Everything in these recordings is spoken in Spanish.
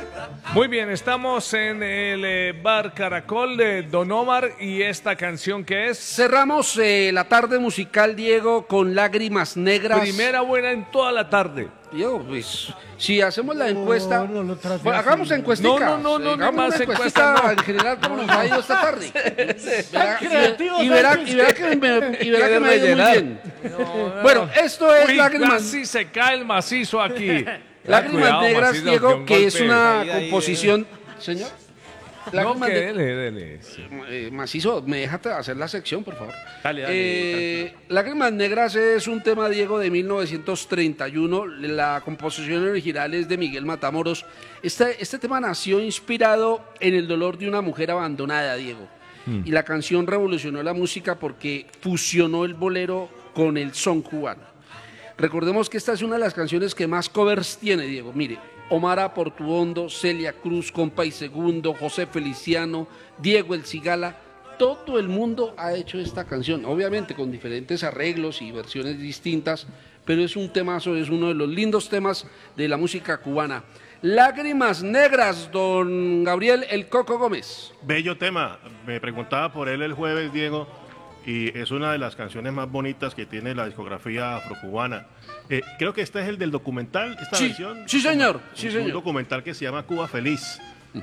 Muy bien, estamos en el bar Caracol de Don Omar y esta canción que es Cerramos la tarde musical, Diego, con Lágrimas Negras. primera buena en toda la tarde. Diego, pues, si hacemos la encuesta, traté pues, hagamos así. encuestica. No, Hagamos más una encuesta, no. en general cómo nos ha ido esta tarde. creativo, Y verá Sánchez. que me ha ido muy bien. Bueno, esto es Uy, Lágrimas casi se cae el macizo aquí. Lágrimas Cuidado, Negras, Macizo, Diego, un que es golpe. una Ahí, composición... Señor. No, Lágrimas que de- dele. Macizo, me deja hacer la sección, por favor. Dale, Lágrimas Negras es un tema, Diego, de 1931. La composición original es de Miguel Matamoros. Este tema nació inspirado en el dolor de una mujer abandonada, Diego. Y la canción revolucionó la música porque fusionó el bolero con el son cubano. Recordemos que esta es una de las canciones que más covers tiene, Diego. Mire, Omar Portuondo, Celia Cruz, Compa y Segundo, José Feliciano, Diego El Cigala, todo el mundo ha hecho esta canción, obviamente con diferentes arreglos y versiones distintas, pero es un temazo, es uno de los lindos temas de la música cubana. Lágrimas Negras, don Gabriel El Coco Gómez. Bello tema. Me preguntaba por él el jueves, Diego, y es una de las canciones más bonitas que tiene la discografía afrocubana. Creo que este es el del documental, esta Sí, versión. sí, señor, sí, Un señor. documental que se llama Cuba Feliz.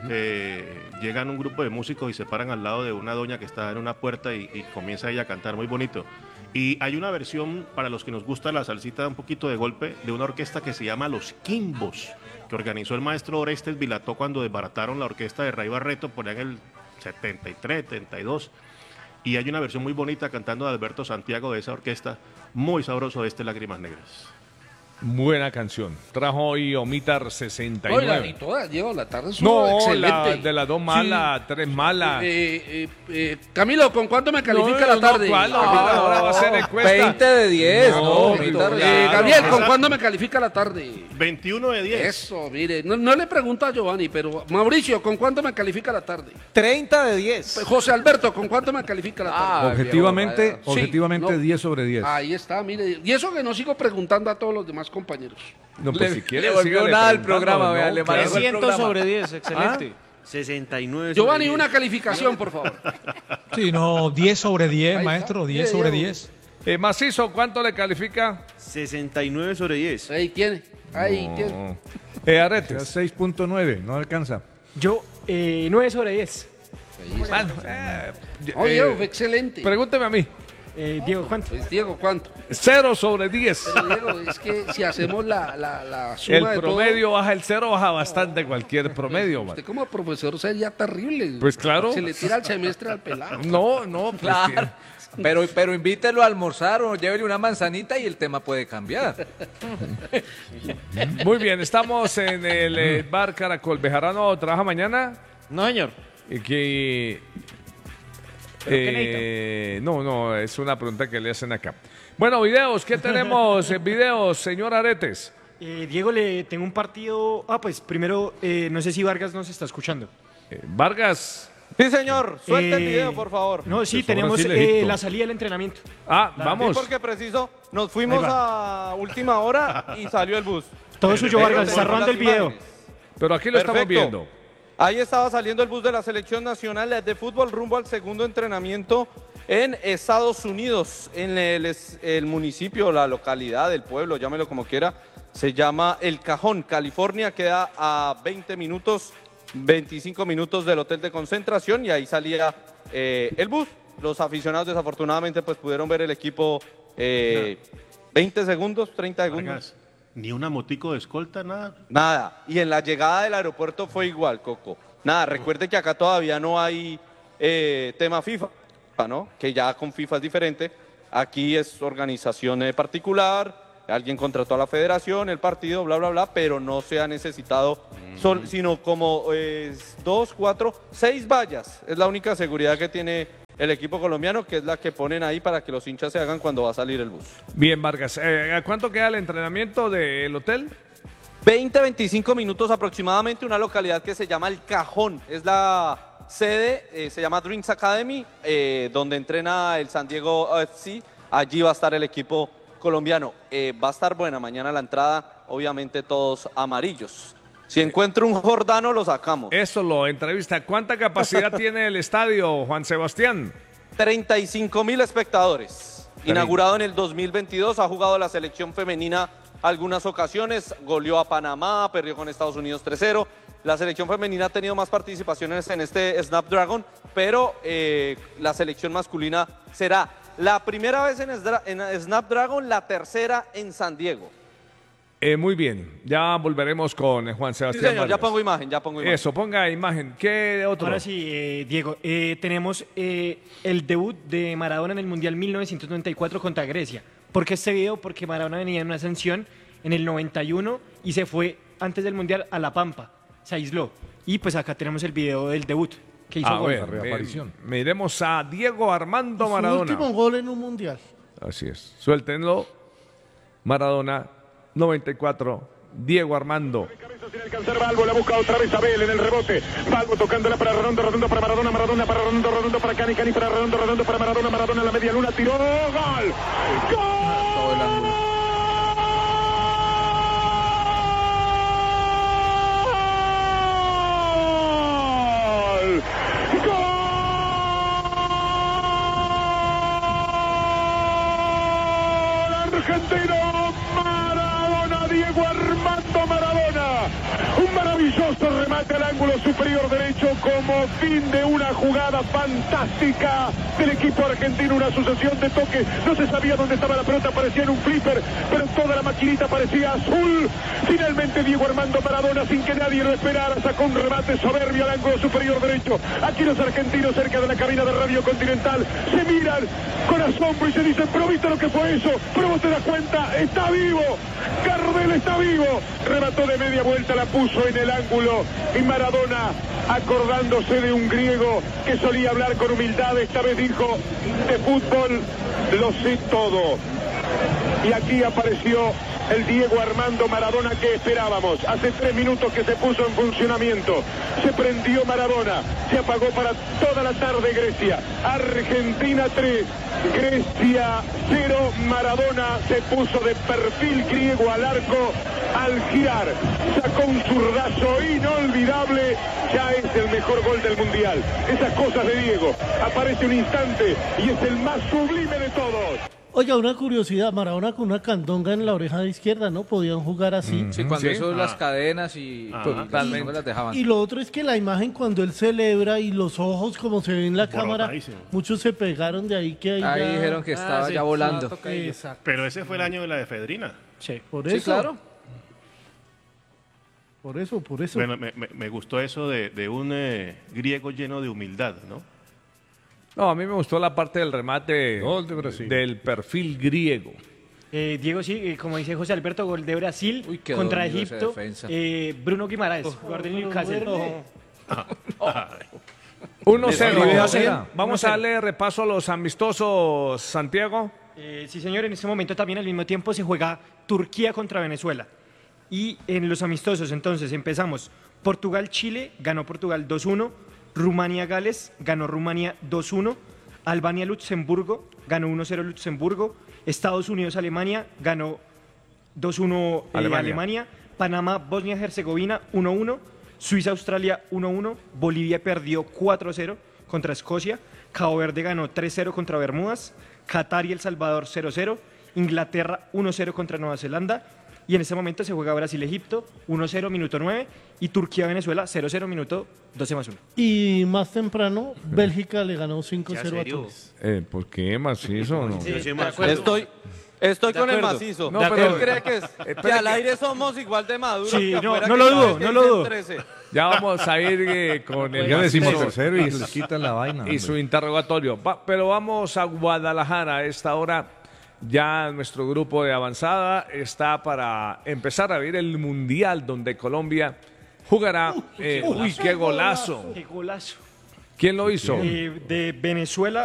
Llegan un grupo de músicos y se paran al lado de una doña que está en una puerta y comienza ella a cantar muy bonito. Y hay una versión, para los que nos gusta la salsita un poquito de golpe, de una orquesta que se llama Los Quimbos, que organizó el maestro Orestes Vilató cuando desbarataron la orquesta de Ray Barreto por allá en el 73, 72. Y hay una versión muy bonita cantando de Alberto Santiago de esa orquesta, muy sabroso Lágrimas Negras. Buena canción. Trajo hoy Omitar Oiga, y 69. todas, Diego, la tarde estuvo No, excelente. de las dos malas, tres malas. Camilo, ¿con cuánto me califica la tarde? ¿Cuál? Ahora va a ser encuesta. 20 de 10. No, Víctor, claro. Gabriel, ¿con cuánto me califica la tarde? 21 de 10. Eso, mire, no le pregunto a Giovanni, pero Mauricio, ¿con cuánto me califica la tarde? 30 de 10. José Alberto, ¿con cuánto me califica la tarde? Objetivamente, Sí, objetivamente no. 10 sobre 10. Ahí está, mire. Y eso que no sigo preguntando a todos los demás compañeros. No, pues si quiere, le volvió sígale nada al preguntando, programa, ¿no? vea, le Claro. manejó el 300 programa. sobre 10, excelente. 69 Giovanni, sobre una 10. calificación, por favor. Sí, no, 10 sobre 10, Ahí maestro, está. 10 Mire, sobre Diego. 10. Macizo, ¿cuánto le califica? 69 sobre 10. Ahí tiene, ahí tiene. Aretes. 6.9, no alcanza. Yo, 9 sobre 10. Bueno, Oye, fue excelente. pregúnteme a mí. Diego, ¿cuánto? Pues, Diego, ¿cuánto? 0 sobre 10. Pero, Diego, es que si hacemos la suma El de promedio baja el 0, baja bastante cualquier todo, promedio, usted man. como profesor sería terrible. Pues claro. Se le tira el semestre al pelado. No, pues Claro. Pero invítelo a almorzar o llévele una manzanita y el tema puede cambiar. Muy bien, estamos en el bar Caracol. ¿Bejarano trabaja mañana? No, señor. Y que... no, es una pregunta que le hacen acá. Bueno, videos, ¿qué tenemos en videos, señor Aretes? Diego, le tengo un partido. Pues primero, no sé si Vargas nos está escuchando. Vargas. Sí, señor. Suelta el Eh, video, por favor. No, sí, Pues tenemos ahora sí le dicto. la salida del entrenamiento. Vamos. Sí, porque preciso, nos fuimos Ahí a última hora y salió el bus. Todo suyo, Pero Vargas. Está tenemos rodando el las video. imágenes. Pero aquí lo estamos Perfecto. viendo. Ahí estaba saliendo el bus de la Selección Nacional de Fútbol rumbo al segundo entrenamiento en Estados Unidos, en el municipio, la localidad, el pueblo, llámelo como quiera, se llama El Cajón, California, queda a 25 minutos del hotel de concentración y ahí salía el bus. Los aficionados desafortunadamente pues pudieron ver el equipo 20 segundos, 30 segundos. Vargas, ni una motico de escolta, nada. Nada, y en la llegada del aeropuerto fue igual, Coco. Nada, recuerde que acá todavía no hay tema FIFA, ¿no? Que ya con FIFA es diferente. Aquí es organización particular, alguien contrató a la federación, el partido, bla, bla, bla, pero no se ha necesitado, sino como 2, 4, 6 vallas. Es la única seguridad que tiene el equipo colombiano, que es la que ponen ahí para que los hinchas se hagan cuando va a salir el bus. Bien, Vargas. ¿A cuánto queda el entrenamiento del hotel? 20-25 minutos aproximadamente, una localidad que se llama El Cajón, es la sede, se llama Drinks Academy, donde entrena el San Diego FC, allí va a estar el equipo colombiano, va a estar buena mañana la entrada, obviamente todos amarillos. Si encuentro un Jordano, lo sacamos. Eso lo entrevista. ¿Cuánta capacidad tiene el estadio, Juan Sebastián? 35.000 espectadores. Inaugurado en el 2022, ha jugado la selección femenina algunas ocasiones, goleó a Panamá, perdió con Estados Unidos 3-0. La selección femenina ha tenido más participaciones en este Snapdragon, pero la selección masculina será la primera vez en Snapdragon, la tercera en San Diego. Muy bien, ya volveremos con Juan Sí, Sebastián. señor, ya Vargas. pongo imagen, ya pongo imagen. Eso, ponga imagen. ¿Qué otro? Ahora sí, Diego, tenemos el debut de Maradona en el Mundial 1994 contra Grecia. ¿Por qué este video? Porque Maradona venía en una ascensión en el 91 y se fue antes del Mundial a La Pampa, se aisló. Y pues acá tenemos el video del debut que hizo A gol. ver, reaparición. miremos a Diego Armando Su Maradona. último gol en un mundial. Así es. Suéltenlo. Maradona, 94. Diego Armando. Sin alcanzar Balbo, la busca otra vez Abel en el rebote. Balbo tocándola para Redondo, Redondo para Maradona, Maradona para Redondo, Redondo para Cani, Cani para Redondo, Redondo para Maradona, Maradona en la media luna, tiró, ¡gol! ¡Gol! Argentino, Maradona, Diego Armando Maradona. Un maravilloso remate al ángulo superior derecho como fin de una jugada fantástica del equipo argentino, una sucesión de toques. No se sabía dónde estaba la pelota, parecía en un flipper, pero toda la maquinita parecía azul. Finalmente Diego Armando Maradona, sin que nadie lo esperara, sacó un remate soberbio al ángulo superior derecho. Aquí los argentinos cerca de la cabina de Radio Continental se miran con asombro y se dicen, pero ¿viste lo que fue eso? Pero vos te das cuenta, está vivo, Gardel está vivo. Remató de media vuelta, la puso en el ángulo y Maradona, acordándose de un griego que solía hablar con humildad, esta vez dijo, de fútbol lo sé todo. Y aquí apareció el Diego Armando Maradona que esperábamos. Hace 3 minutos que se puso en funcionamiento. Se prendió Maradona. Se apagó para toda la tarde Grecia. Argentina 3, Grecia 0. Maradona se puso de perfil griego al arco al girar. Sacó un zurdazo inolvidable. Ya es el mejor gol del Mundial. Esas cosas de Diego. Aparece un instante y es el más sublime de todos. Oiga, una curiosidad, Maradona con una candonga en la oreja izquierda, ¿no? Podían jugar así. Sí, cuando Sí. eso las cadenas y Totalmente. no las dejaban. Y lo otro es que la imagen cuando él celebra y los ojos como se ve en la cámara, Borotadísimo. muchos se pegaron de ahí que ahí Ahí ya- dijeron que estaba ya volando. Exacto. Pero ese fue el año de la efedrina. Sí. Por Sí, eso. claro. Por eso. Bueno, me gustó eso de un griego lleno de humildad, ¿no? No, a mí me gustó la parte del remate Gol de Brasil. del perfil griego. Diego, sí, como dice José Alberto, gol de Brasil Uy, qué contra dolido esa Egipto. defensa. Bruno Guimaraes, jugador del Newcastle. 1-0. Vamos 1-0. a darle repaso a los amistosos, Santiago. Sí, señor, en este momento también al mismo tiempo se juega Turquía contra Venezuela. Y en los amistosos, entonces, empezamos. Portugal-Chile, ganó Portugal 2-1. Rumania-Gales, ganó Rumania 2-1. Albania-Luxemburgo, ganó 1-0 Luxemburgo. Estados Unidos-Alemania, ganó 2-1 Alemania. Alemania. Panamá-Bosnia-Herzegovina, 1-1. Suiza-Australia, 1-1. Bolivia perdió 4-0 contra Escocia. Cabo Verde ganó 3-0 contra Bermudas. Qatar y El Salvador 0-0. Inglaterra 1-0 contra Nueva Zelanda. Y en este momento se juega Brasil-Egipto 1-0, minuto 9. Y Turquía-Venezuela 0-0, minuto 12+1. Y más temprano, Bélgica le ganó 5-0 a Túnez. ¿Por qué macizo o no? Estoy con el acuerdo. macizo. No, ¿Usted pero- cree que al aire somos igual de maduros? Sí, que no, afuera no que lo cada dudo, vez que no lo dicen dudo. 13? Ya vamos a ir con el Ya decimos macizo tercero y les quitan la vaina. y su hombre. interrogatorio. Pero vamos a Guadalajara a esta hora. Ya nuestro grupo de avanzada está para empezar a ver el Mundial donde Colombia jugará. Uy, qué golazo. ¡Qué golazo! ¿Quién lo hizo? De Venezuela